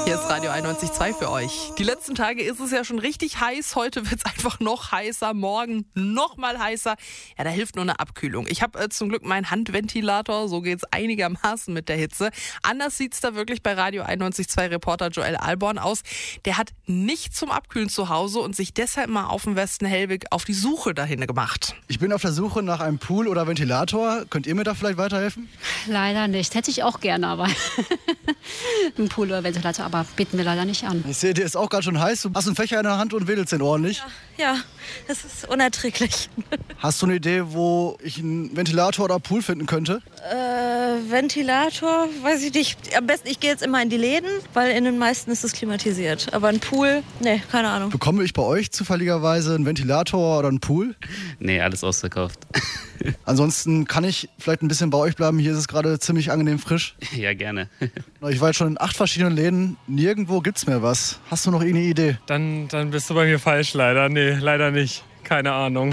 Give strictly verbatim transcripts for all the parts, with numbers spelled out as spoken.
Hier ist Radio einundneunzig Komma zwei für euch. Die letzten Tage ist es ja schon richtig heiß. Heute wird es einfach noch heißer. Morgen noch mal heißer. Ja, da hilft nur eine Abkühlung. Ich habe äh, zum Glück meinen Handventilator. So geht es einigermaßen mit der Hitze. Anders sieht es da wirklich bei Radio einundneunzig Komma zwei Reporter Joel Alborn aus. Der hat nichts zum Abkühlen zu Hause und sich deshalb mal auf dem Westen Hellwig auf die Suche dahin gemacht. Ich bin auf der Suche nach einem Pool oder Ventilator. Könnt ihr mir da vielleicht weiterhelfen? Leider nicht. Hätte ich auch gerne, aber ein Pool oder Ventilator, aber bieten wir leider nicht an. Ich sehe, dir ist auch gerade schon heiß. Du hast einen Fächer in der Hand und wedelst den ordentlich. Ja, ja, das ist unerträglich. Hast du eine Idee, wo ich einen Ventilator oder Pool finden könnte? Äh, Ventilator, weiß ich nicht. Am besten, ich gehe jetzt immer in die Läden, weil in den meisten ist es klimatisiert. Aber ein Pool, nee, keine Ahnung. Bekomme ich bei euch zufälligerweise einen Ventilator oder einen Pool? Nee, alles ausverkauft. Ansonsten kann ich vielleicht ein bisschen bei euch bleiben. Hier ist es gerade ziemlich angenehm frisch. Ja, gerne. Ich war jetzt schon in acht verschiedenen Läden. Nirgendwo gibt's mehr was. Hast du noch irgendeine Idee? Dann, dann bist du bei mir falsch, leider. Nee, leider nicht. Keine Ahnung.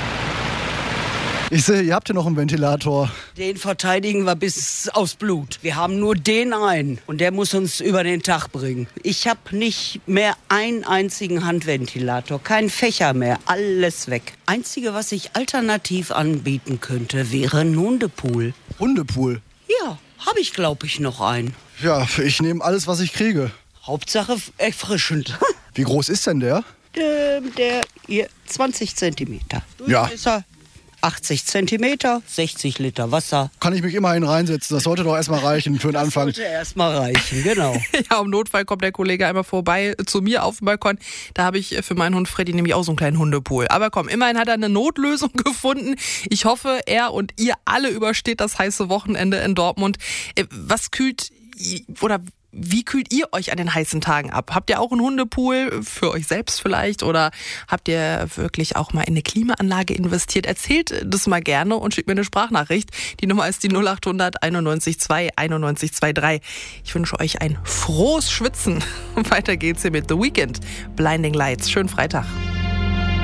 Ich sehe, ihr habt hier noch einen Ventilator. Den verteidigen wir bis aufs Blut. Wir haben nur den einen und der muss uns über den Tag bringen. Ich habe nicht mehr einen einzigen Handventilator, keinen Fächer mehr, alles weg. Einzige, was ich alternativ anbieten könnte, wäre ein Hundepool. Hundepool? Ja, habe ich, glaube ich, noch einen. Ja, ich nehme alles, was ich kriege. Hauptsache erfrischend. Wie groß ist denn der? Der, der hier zwanzig Zentimeter. Ja. achtzig Zentimeter, sechzig Liter Wasser. Kann ich mich immerhin reinsetzen. Das sollte doch erstmal reichen für den Anfang. Das sollte erstmal reichen, genau. Ja, im Notfall kommt der Kollege einmal vorbei zu mir auf dem Balkon. Da habe ich für meinen Hund Freddy nämlich auch so einen kleinen Hundepool. Aber komm, immerhin hat er eine Notlösung gefunden. Ich hoffe, er und ihr alle übersteht das heiße Wochenende in Dortmund. Was kühlt oder Wie kühlt ihr euch an den heißen Tagen ab? Habt ihr auch einen Hundepool für euch selbst vielleicht? Oder habt ihr wirklich auch mal in eine Klimaanlage investiert? Erzählt das mal gerne und schickt mir eine Sprachnachricht. Die Nummer ist die null acht hundert einundneunzig zwei einundneunzig drei. Ich wünsche euch ein frohes Schwitzen. Weiter geht's hier mit The Weeknd. Blinding Lights. Schönen Freitag.